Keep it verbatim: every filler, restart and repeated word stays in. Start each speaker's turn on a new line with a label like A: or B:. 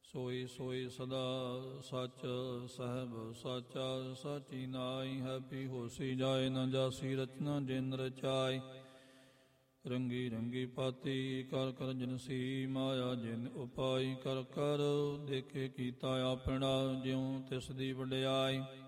A: ਸੋਈ ਸੋਈ ਸਦਾ ਸੱਚ ਸਹਿਬ ਸਾਚਾ ਸਾਚੀ ਨਾਈ। ਹੈਪੀ ਹੋਸੀ ਜਾਏ ਨਾ ਜਾਸੀ ਰਚਨਾ ਜਿਨ ਰਚਾਈ। ਰੰਗੀ ਰੰਗੀ ਪਾਤੀ ਕਰ ਕਰ ਜਨਸੀ ਮਾਇਆ ਜਿਨ ਉਪਾਈ। ਕਰ ਕਰ ਦੇਖੇ ਕੀਤਾ ਆਪਣਾ ਜਿਉ ਤਿਸ ਦੀ ਵਡਿਆਈ।